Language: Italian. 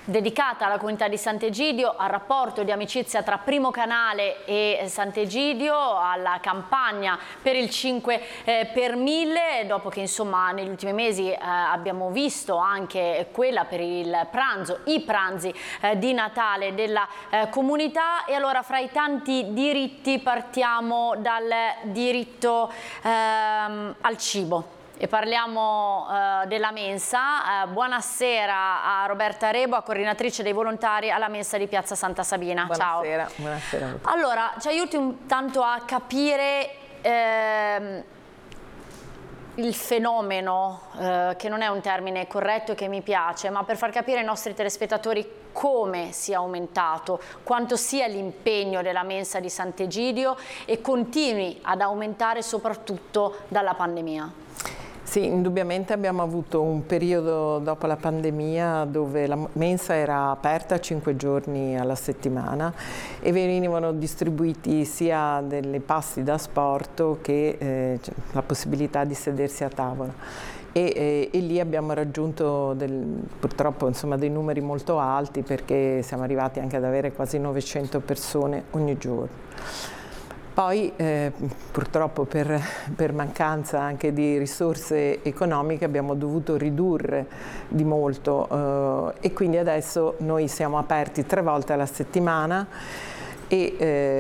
dedicata alla comunità di Sant'Egidio, al rapporto di amicizia tra Primo Canale e Sant'Egidio, alla campagna per il 5 per 1000, dopo che insomma negli ultimi mesi abbiamo visto anche quella per il pranzo, i pranzi di Natale della comunità. E allora, fra i tanti diritti partiamo dal diritto al cibo. E parliamo della mensa. Buonasera a Roberta Rebo, coordinatrice dei volontari alla mensa di Piazza Santa Sabina. Buonasera. Ciao. Buonasera. Allora, ci aiuti un tanto a capire il fenomeno, che non è un termine corretto e che mi piace, ma per far capire ai nostri telespettatori come sia aumentato, quanto sia l'impegno della mensa di Sant'Egidio e continui ad aumentare soprattutto dalla pandemia. Sì, indubbiamente abbiamo avuto un periodo dopo la pandemia dove la mensa era aperta 5 giorni alla settimana e venivano distribuiti sia dei pasti da asporto che la possibilità di sedersi a tavola. E lì abbiamo raggiunto purtroppo insomma, dei numeri molto alti, perché siamo arrivati anche ad avere quasi 900 persone ogni giorno. Poi purtroppo per mancanza anche di risorse economiche abbiamo dovuto ridurre di molto, e quindi adesso noi siamo aperti 3 volte alla settimana e